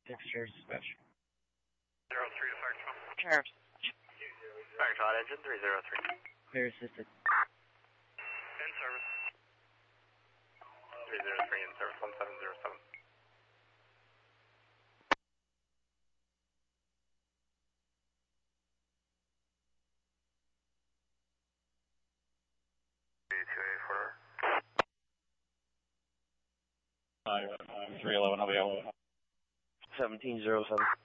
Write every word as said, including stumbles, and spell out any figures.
Six Sheriff's Dispatch. Zero three to Fire Control. Sheriff's. Fire Control, engine three zero three. Clear assisted. In service. Three zero three in service. One seven zero seven. Five, three eleven, I'll be out. Seventeen zero seven.